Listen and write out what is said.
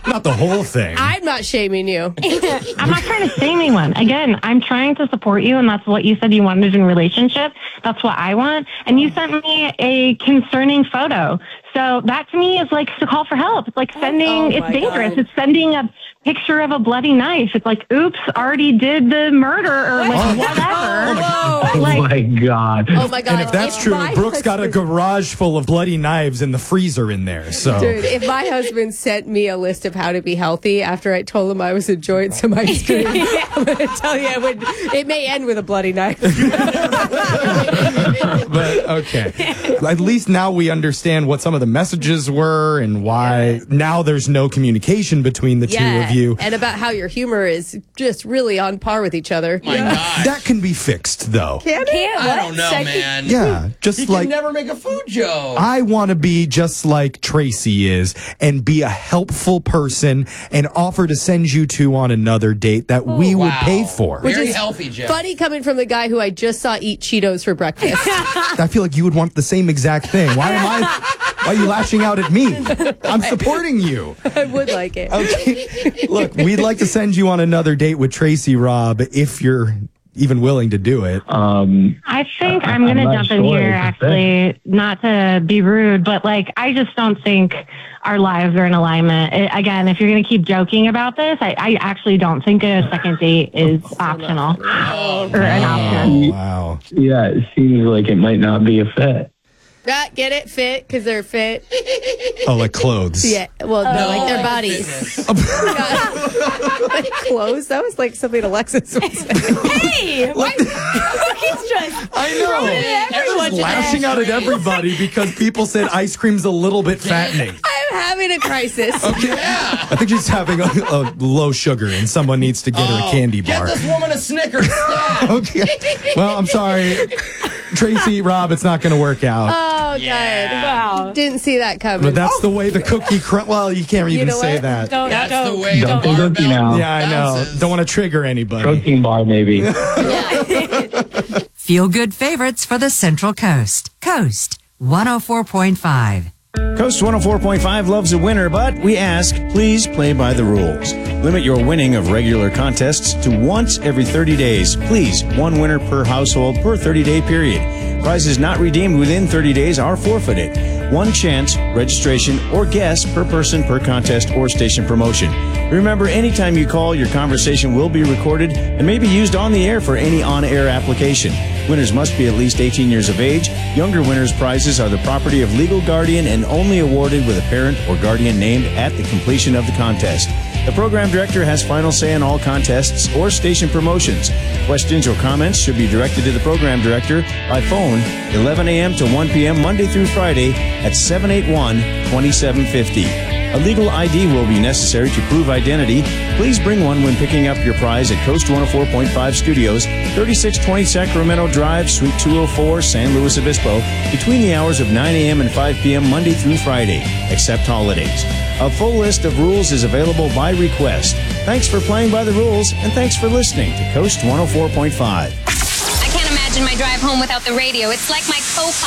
Not the whole thing. I'm not shaming you. I'm not trying to shame anyone. Again, I'm trying to support you, and that's what you said you wanted in a relationship. That's what I want. And you sent me a concerning photo. So that to me is like a call for help. It's like sending, it's dangerous. God. It's sending a picture of a bloody knife. It's like, oops, already did the murder or like whatever. Oh my God. Oh my God. And if that's true, Brooke's got a garage full of bloody knives and the freezer in there. So, dude, if my husband sent me a list of how to be healthy after I told him I was enjoying some ice cream, I'm going to tell you it may end with a bloody knife. But okay. At least now we understand what some of the messages were and why now there's no communication between the two of you. And about how your humor is just really on par with each other. My God. That can be fixed, though. Can it? I don't know, man. Yeah, just he like can never make a food joke. I want to be just like Tracy is and be a helpful person and offer to send you two on another date that we would pay for. Very healthy, Jeff. Funny coming from the guy who I just saw eat Cheetos for breakfast. I feel like you would want the same exact thing. Why are you lashing out at me? I'm supporting you. I would like it. Okay. Look, we'd like to send you on another date with Tracy, Rob, if you're even willing to do it. I think I'm going to jump in here, actually, not to be rude, but like, I just don't think our lives are in alignment. Again, if you're going to keep joking about this, I actually don't think a second date is optional or an option. Wow. Yeah, it seems like it might not be a fit. Get it? Fit? Because they're fit? Oh, like clothes. Yeah. Well, no, like their bodies. Like clothes? That was like something Alexis would say. Hey! Why? He's just I know. Everyone's lashing out at everybody because people said ice cream's a little bit fattening. I'm having a crisis. Okay. I think she's having a low sugar and someone needs to get her a candy bar. Get this woman a Snickers. Okay. Well, I'm sorry. Tracy, Rob, it's not going to work out. Oh, God. Wow. Didn't see that coming. But that's the way the cookie well, you can't even say that. That's the way Don't be cookie now. Yeah, I know. Don't want to trigger anybody. Protein bar, maybe. Feel good favorites for the Central Coast. Coast 104.5. Coast 104.5 loves a winner, but we ask, please play by the rules. Limit your winning of regular contests to once every 30 days. Please, one winner per household per 30-day period. Prizes not redeemed within 30 days are forfeited. One chance, registration, or guess per person per contest or station promotion. Remember, anytime you call, your conversation will be recorded and may be used on the air for any on-air application. Winners must be at least 18 years of age. Younger winners' prizes are the property of legal guardian and only awarded with a parent or guardian named at the completion of the contest. The program director has final say in all contests or station promotions. Questions or comments should be directed to the program director by phone 11 a.m. to 1 p.m. Monday through Friday at 781-2750. A legal ID will be necessary to prove identity. Please bring one when picking up your prize at Coast 104.5 Studios, 3620 Sacramento Drive, Suite 204, San Luis Obispo, between the hours of 9 a.m. and 5 p.m. Monday through Friday, except holidays. A full list of rules is available by request. Thanks for playing by the rules, and thanks for listening to Coast 104.5. I can't imagine my drive home without the radio. It's like my co-pilot.